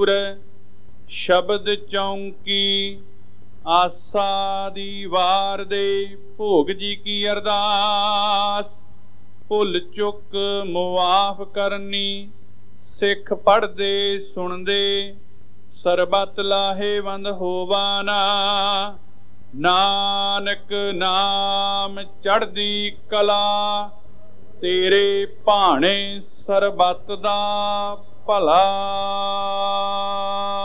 ਦੂਰ। ਸ਼ਬਦ ਚੌਂਕੀ ਆਸਾ ਦੀ ਵਾਰ ਦੇ, ਭੋਗ ਜੀ ਕੀ ਅਰਦਾਸ। ਭੁੱਲ ਚੁੱਕ ਮੁਆਫ ਕਰਨੀ, ਸਿੱਖ ਪੜ੍ਹਦੇ ਸੁਣਦੇ। ਸਰਬਤ ਲਾਹੇਵੰਦ ਹੋਵਾ ਨਾ, ਨਾਨਕ ਨਾਮ ਚੜ੍ਹਦੀ ਕਲਾ। ਤੇਰੇ ਭਾਣੇ ਸਰਬੱਤ ਦਾ ਭਲਾ।